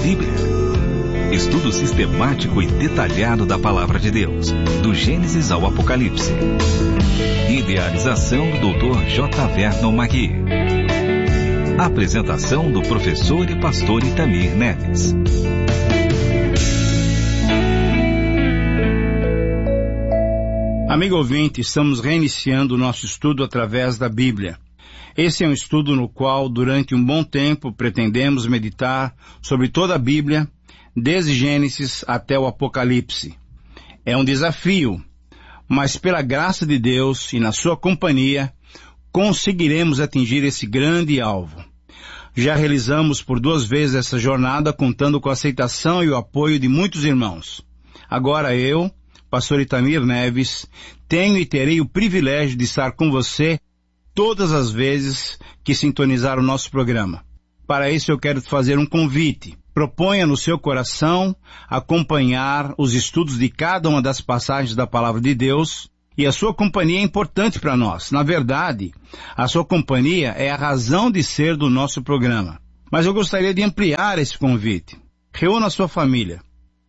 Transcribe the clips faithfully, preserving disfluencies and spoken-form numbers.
Bíblia. Estudo sistemático e detalhado da Palavra de Deus, do Gênesis ao Apocalipse. Idealização do doutor J. Vernon Magui. Apresentação do professor e pastor Itamir Neves. Amigo ouvinte, estamos reiniciando o nosso estudo através da Bíblia. Esse é um estudo no qual, durante um bom tempo, pretendemos meditar sobre toda a Bíblia, desde Gênesis até o Apocalipse. É um desafio, mas pela graça de Deus e na sua companhia, conseguiremos atingir esse grande alvo. Já realizamos por duas vezes essa jornada, contando com a aceitação e o apoio de muitos irmãos. Agora eu, pastor Itamir Neves, tenho e terei o privilégio de estar com você todas as vezes que sintonizar o nosso programa. Para isso eu quero te fazer um convite. Proponha no seu coração acompanhar os estudos de cada uma das passagens da Palavra de Deus, e a sua companhia é importante para nós. Na verdade, a sua companhia é a razão de ser do nosso programa. Mas eu gostaria de ampliar esse convite. Reúna a sua família.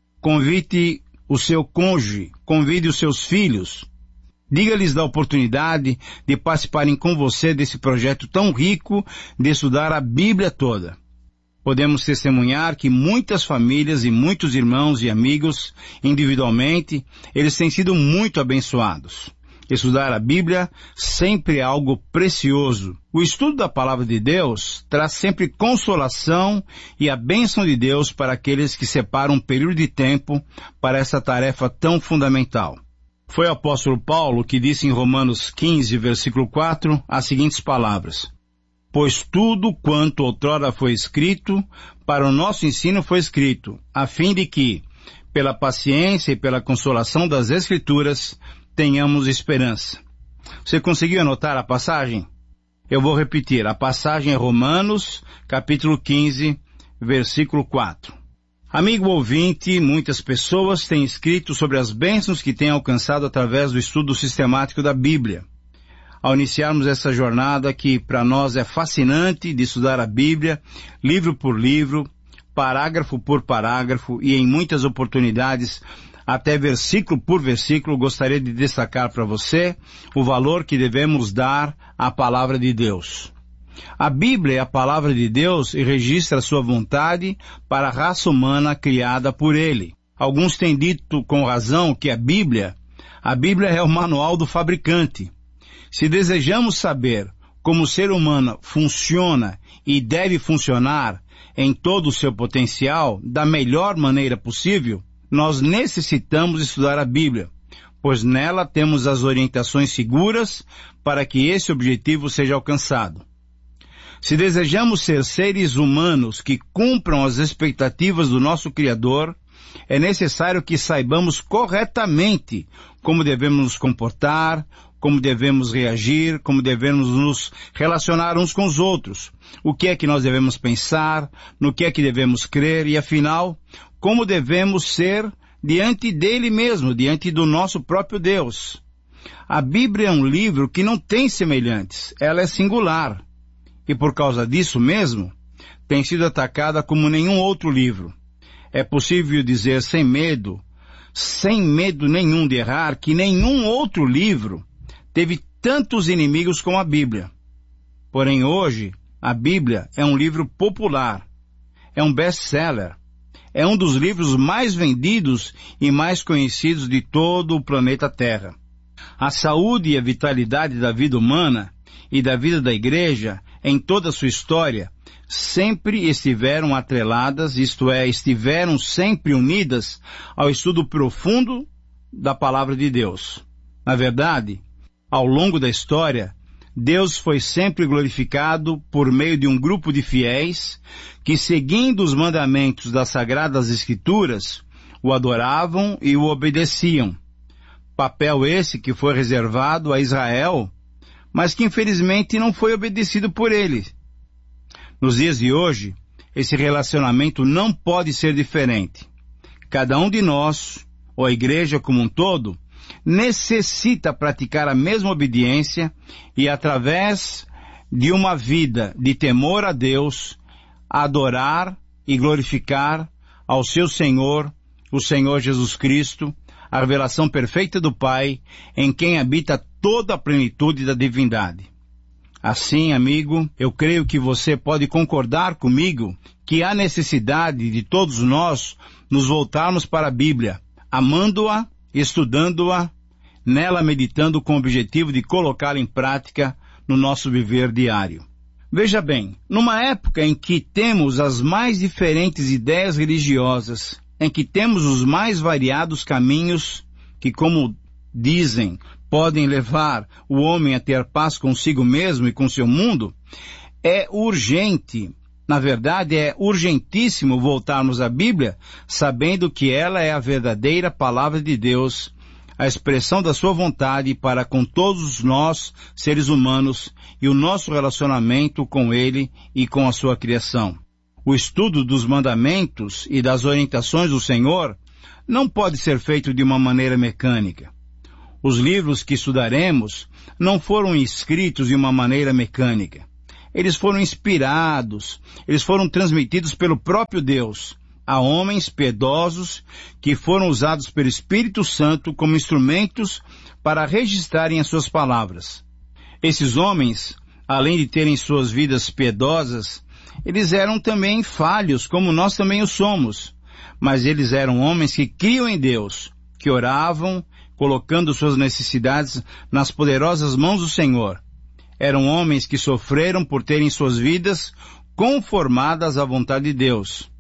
Convite o seu cônjuge. Convide os seus filhos. Diga-lhes da oportunidade de participarem com você desse projeto tão rico de estudar a Bíblia toda. Podemos testemunhar que muitas famílias e muitos irmãos e amigos, individualmente, eles têm sido muito abençoados. Estudar a Bíblia sempre é algo precioso. O estudo da Palavra de Deus traz sempre consolação e a bênção de Deus para aqueles que separam um período de tempo para essa tarefa tão fundamental. Foi o apóstolo Paulo que disse em Romanos quinze, versículo quatro, as seguintes palavras: Pois tudo quanto outrora foi escrito, para o nosso ensino foi escrito, a fim de que, pela paciência e pela consolação das Escrituras, tenhamos esperança. Você conseguiu anotar a passagem? Eu vou repetir, a passagem é Romanos, capítulo quinze, versículo quatro. Amigo ouvinte, muitas pessoas têm escrito sobre as bênçãos que têm alcançado através do estudo sistemático da Bíblia. Ao iniciarmos essa jornada que para nós é fascinante de estudar a Bíblia, livro por livro, parágrafo por parágrafo e em muitas oportunidades até versículo por versículo, gostaria de destacar para você o valor que devemos dar à Palavra de Deus. A Bíblia é a Palavra de Deus e registra a sua vontade para a raça humana criada por Ele. Alguns têm dito com razão que a Bíblia, a Bíblia é o manual do fabricante. Se desejamos saber como o ser humano funciona e deve funcionar em todo o seu potencial, da melhor maneira possível, nós necessitamos estudar a Bíblia, pois nela temos as orientações seguras para que esse objetivo seja alcançado. Se desejamos ser seres humanos que cumpram as expectativas do nosso Criador, é necessário que saibamos corretamente como devemos nos comportar, como devemos reagir, como devemos nos relacionar uns com os outros, o que é que nós devemos pensar, no que é que devemos crer e, afinal, como devemos ser diante dele mesmo, diante do nosso próprio Deus. A Bíblia é um livro que não tem semelhantes, ela é singular. E por causa disso mesmo, tem sido atacada como nenhum outro livro. É possível dizer sem medo, sem medo nenhum de errar, que nenhum outro livro teve tantos inimigos como a Bíblia. Porém hoje, a Bíblia é um livro popular, é um best-seller, é um dos livros mais vendidos e mais conhecidos de todo o planeta Terra. A saúde e a vitalidade da vida humana e da vida da igreja em toda a sua história, sempre estiveram atreladas, isto é, estiveram sempre unidas ao estudo profundo da Palavra de Deus. Na verdade, ao longo da história, Deus foi sempre glorificado por meio de um grupo de fiéis que, seguindo os mandamentos das Sagradas Escrituras, o adoravam e o obedeciam. Papel esse que foi reservado a Israel, mas que infelizmente não foi obedecido por ele. Nos dias de hoje, esse relacionamento não pode ser diferente. Cada um de nós, ou a igreja como um todo, necessita praticar a mesma obediência e, através de uma vida de temor a Deus, adorar e glorificar ao seu Senhor, o Senhor Jesus Cristo, a revelação perfeita do Pai, em quem habita toda a plenitude da divindade. Assim, amigo, eu creio que você pode concordar comigo que há necessidade de todos nós nos voltarmos para a Bíblia, amando-a, estudando-a, nela meditando com o objetivo de colocá-la em prática no nosso viver diário. Veja bem, numa época em que temos as mais diferentes ideias religiosas, em que temos os mais variados caminhos que, como dizem, podem levar o homem a ter paz consigo mesmo e com seu mundo, é urgente, na verdade é urgentíssimo voltarmos à Bíblia, sabendo que ela é a verdadeira palavra de Deus, a expressão da sua vontade para com todos nós, seres humanos, e o nosso relacionamento com Ele e com a sua criação. O estudo dos mandamentos e das orientações do Senhor não pode ser feito de uma maneira mecânica. Os livros que estudaremos não foram escritos de uma maneira mecânica. Eles foram inspirados, eles foram transmitidos pelo próprio Deus a homens piedosos que foram usados pelo Espírito Santo como instrumentos para registrarem as suas palavras. Esses homens, além de terem suas vidas piedosas, eles eram também falhos, como nós também o somos. Mas eles eram homens que criam em Deus, que oravam, colocando suas necessidades nas poderosas mãos do Senhor. Eram homens que sofreram por terem suas vidas conformadas à vontade de Deus.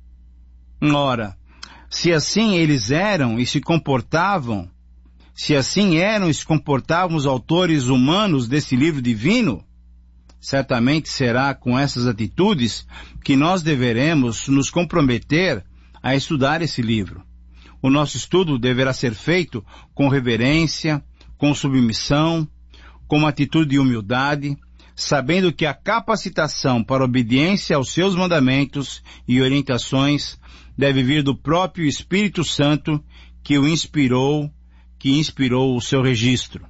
Ora, se assim eles eram e se comportavam, se assim eram e se comportavam os autores humanos desse livro divino, certamente será com essas atitudes que nós deveremos nos comprometer a estudar esse livro. O nosso estudo deverá ser feito com reverência, com submissão, com uma atitude de humildade, sabendo que a capacitação para obediência aos seus mandamentos e orientações deve vir do próprio Espírito Santo que o inspirou, que inspirou o seu registro.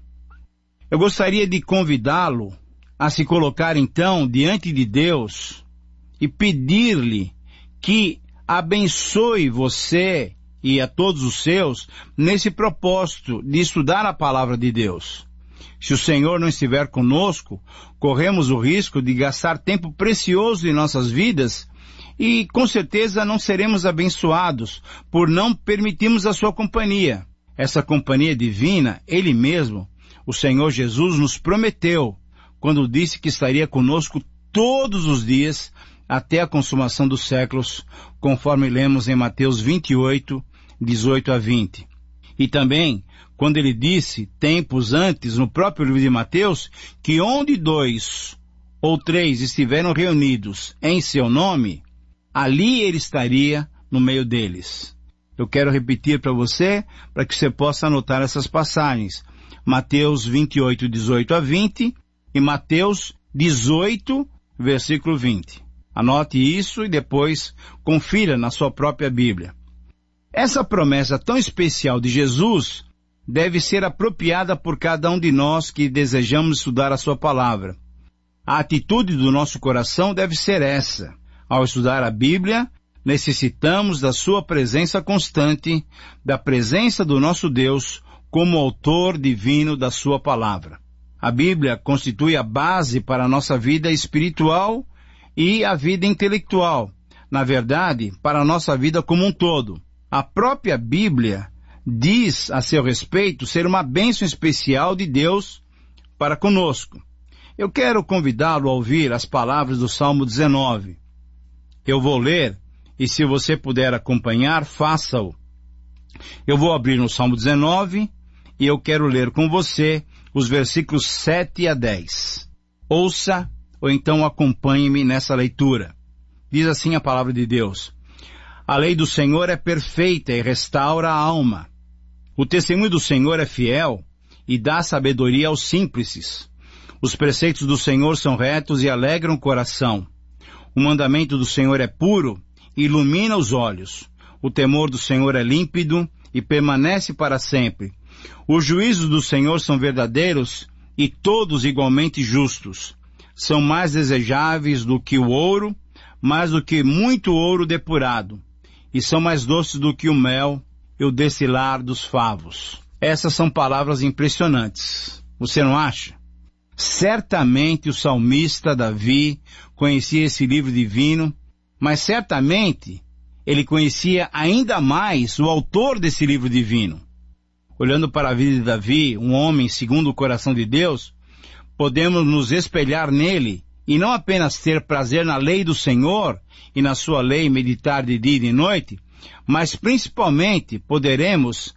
Eu gostaria de convidá-lo a se colocar então diante de Deus e pedir-lhe que abençoe você e a todos os seus nesse propósito de estudar a palavra de Deus. Se o Senhor não estiver conosco, corremos o risco de gastar tempo precioso em nossas vidas e com certeza não seremos abençoados por não permitirmos a sua companhia. Essa companhia divina, Ele mesmo, o Senhor Jesus, nos prometeu quando disse que estaria conosco todos os dias até a consumação dos séculos, conforme lemos em Mateus vinte e oito, dezoito a vinte. E também, quando ele disse, tempos antes, no próprio livro de Mateus, que onde dois ou três estiveram reunidos em seu nome, ali ele estaria no meio deles. Eu quero repetir para você, para que você possa anotar essas passagens. Mateus vinte e oito, dezoito a vinte e Mateus dezoito, versículo vinte. Anote isso e depois confira na sua própria Bíblia. Essa promessa tão especial de Jesus deve ser apropriada por cada um de nós que desejamos estudar a sua palavra. A atitude do nosso coração deve ser essa. Ao estudar a Bíblia, necessitamos da sua presença constante, da presença do nosso Deus como autor divino da sua palavra. A Bíblia constitui a base para a nossa vida espiritual e a vida intelectual. Na verdade, para a nossa vida como um todo. A própria Bíblia diz a seu respeito ser uma bênção especial de Deus para conosco. Eu quero convidá-lo a ouvir as palavras do Salmo dezenove. Eu vou ler, e se você puder acompanhar, faça-o. Eu vou abrir no Salmo dezenove, e eu quero ler com você os versículos sete a dez. Ouça, ou então acompanhe-me nessa leitura. Diz assim a palavra de Deus: A lei do Senhor é perfeita e restaura a alma. O testemunho do Senhor é fiel e dá sabedoria aos simples. Os preceitos do Senhor são retos e alegram o coração. O mandamento do Senhor é puro e ilumina os olhos. O temor do Senhor é límpido e permanece para sempre. Os juízos do Senhor são verdadeiros e todos igualmente justos. São mais desejáveis do que o ouro, mais do que muito ouro depurado, e são mais doces do que o mel e o destilar dos favos. Essas são palavras impressionantes. Você não acha? Certamente o salmista Davi conhecia esse livro divino, mas certamente ele conhecia ainda mais o autor desse livro divino. Olhando para a vida de Davi, um homem segundo o coração de Deus, podemos nos espelhar nele e não apenas ter prazer na lei do Senhor e na sua lei meditar de dia e de noite, mas principalmente poderemos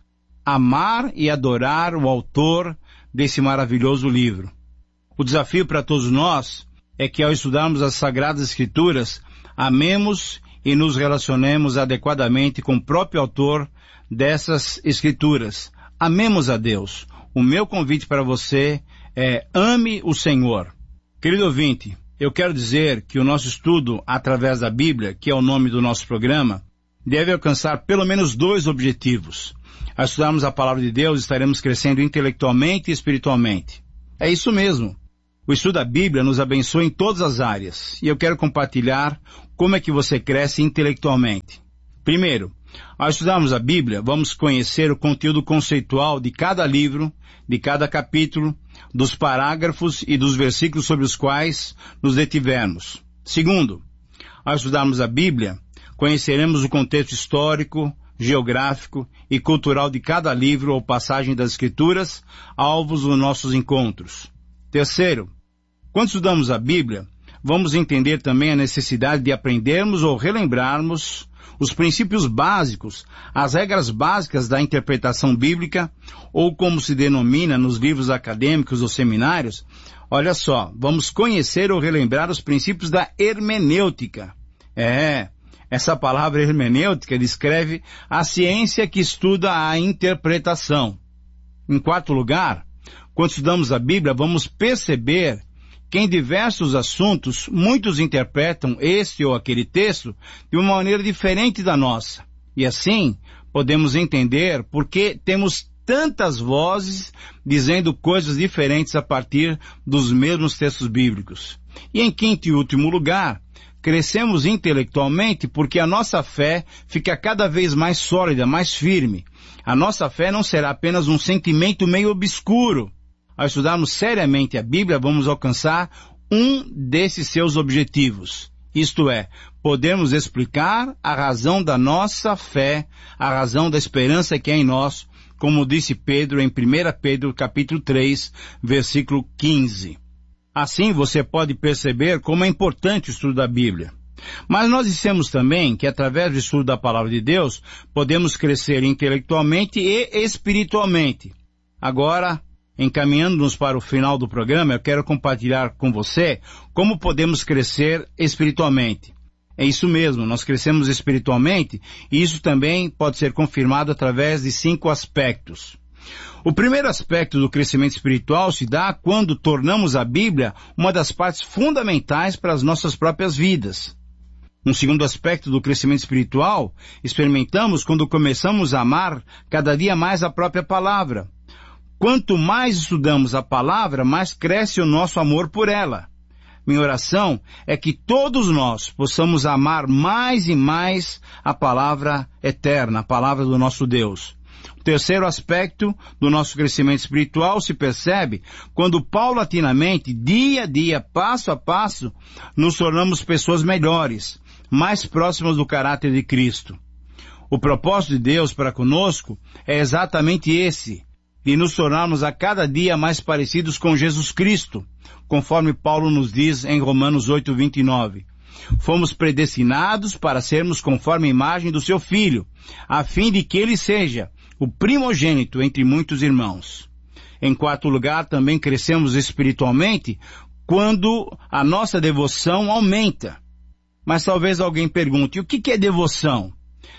amar e adorar o autor desse maravilhoso livro. O desafio para todos nós é que ao estudarmos as Sagradas Escrituras, amemos e nos relacionemos adequadamente com o próprio autor dessas Escrituras. Amemos a Deus. O meu convite para você é: ame o Senhor. Querido ouvinte, eu quero dizer que o nosso estudo através da Bíblia, que é o nome do nosso programa, deve alcançar pelo menos dois objetivos. Ao estudarmos a palavra de Deus, estaremos crescendo intelectualmente e espiritualmente. É isso mesmo. O estudo da Bíblia nos abençoa em todas as áreas, e eu quero compartilhar como é que você cresce intelectualmente. Primeiro, ao estudarmos a Bíblia, vamos conhecer o conteúdo conceitual de cada livro, de cada capítulo, dos parágrafos e dos versículos sobre os quais nos detivermos. Segundo, ao estudarmos a Bíblia, conheceremos o contexto histórico, geográfico e cultural de cada livro ou passagem das Escrituras, alvos dos nossos encontros. Terceiro, quando estudamos a Bíblia, vamos entender também a necessidade de aprendermos ou relembrarmos os princípios básicos, as regras básicas da interpretação bíblica, ou como se denomina nos livros acadêmicos ou seminários. Olha só, vamos conhecer ou relembrar os princípios da hermenêutica. É, essa palavra hermenêutica descreve a ciência que estuda a interpretação. Em quarto lugar, quando estudamos a Bíblia, vamos perceber que em diversos assuntos, muitos interpretam este ou aquele texto de uma maneira diferente da nossa. E assim, podemos entender por que temos tantas vozes dizendo coisas diferentes a partir dos mesmos textos bíblicos. E em quinto e último lugar, crescemos intelectualmente porque a nossa fé fica cada vez mais sólida, mais firme. A nossa fé não será apenas um sentimento meio obscuro. Ao estudarmos seriamente a Bíblia, vamos alcançar um desses seus objetivos. Isto é, podemos explicar a razão da nossa fé, a razão da esperança que é em nós, como disse Pedro em primeira Pedro capítulo três, versículo quinze. Assim você pode perceber como é importante o estudo da Bíblia. Mas nós dissemos também que através do estudo da Palavra de Deus, podemos crescer intelectualmente e espiritualmente. Agora, encaminhando-nos para o final do programa, eu quero compartilhar com você como podemos crescer espiritualmente. É isso mesmo, nós crescemos espiritualmente e isso também pode ser confirmado através de cinco aspectos. O primeiro aspecto do crescimento espiritual se dá quando tornamos a Bíblia uma das partes fundamentais para as nossas próprias vidas. Um segundo aspecto do crescimento espiritual experimentamos quando começamos a amar cada dia mais a própria palavra. Quanto mais estudamos a palavra, mais cresce o nosso amor por ela. Minha oração é que todos nós possamos amar mais e mais a palavra eterna, a palavra do nosso Deus. O terceiro aspecto do nosso crescimento espiritual se percebe quando paulatinamente, dia a dia, passo a passo, nos tornamos pessoas melhores, mais próximas do caráter de Cristo. O propósito de Deus para conosco é exatamente esse, de nos tornarmos a cada dia mais parecidos com Jesus Cristo, conforme Paulo nos diz em Romanos oito, vinte e nove. Fomos predestinados para sermos conforme a imagem do seu Filho, a fim de que ele seja o primogênito entre muitos irmãos. Em quarto lugar, também crescemos espiritualmente quando a nossa devoção aumenta. Mas talvez alguém pergunte, o que é devoção?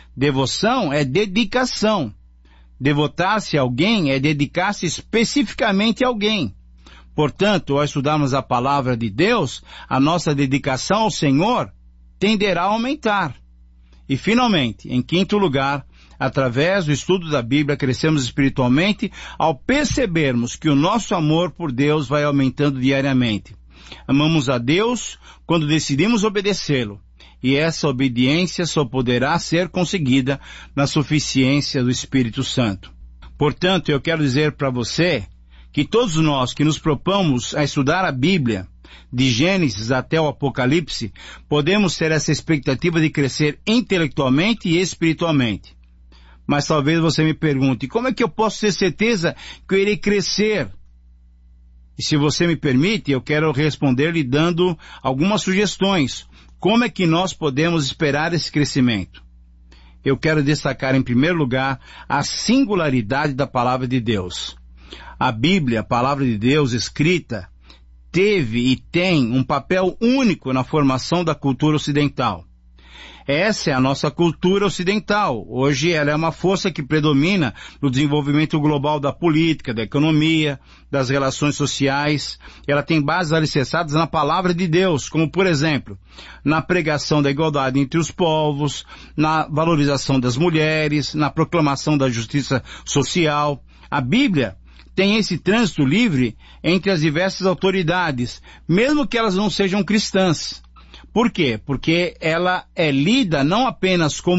Devoção é dedicação. Devotar-se a alguém é dedicar-se especificamente a alguém. Portanto, ao estudarmos a palavra de Deus, a nossa dedicação ao Senhor tenderá a aumentar. E, finalmente, em quinto lugar, através do estudo da Bíblia, crescemos espiritualmente ao percebermos que o nosso amor por Deus vai aumentando diariamente. Amamos a Deus quando decidimos obedecê-lo. e essa obediência só poderá ser conseguida na suficiência do Espírito Santo. Portanto, eu quero dizer para você que todos nós que nos propomos a estudar a Bíblia, de Gênesis até o Apocalipse, podemos ter essa expectativa de crescer intelectualmente e espiritualmente. Mas talvez você me pergunte, como é que eu posso ter certeza que eu irei crescer? E se você me permite, eu quero responder lhe dando algumas sugestões. Como é que nós podemos esperar esse crescimento? Eu quero destacar em primeiro lugar a singularidade da Palavra de Deus. A Bíblia, a Palavra de Deus escrita, teve e tem um papel único na formação da cultura ocidental. Essa é a nossa cultura ocidental. Hoje ela é uma força que predomina no desenvolvimento global da política, da economia, das relações sociais. Ela tem bases alicerçadas na Palavra de Deus, como por exemplo, na pregação da igualdade entre os povos, na valorização das mulheres, na proclamação da justiça social. A Bíblia tem esse trânsito livre entre as diversas autoridades, mesmo que elas não sejam cristãs. Por quê? Porque ela é lida não apenas como